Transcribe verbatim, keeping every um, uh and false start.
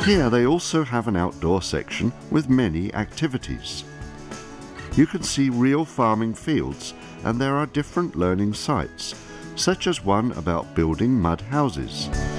Here they also have an outdoor section with many activities. You can see real farming fields, and there are different learning sites, such as one about building mud houses.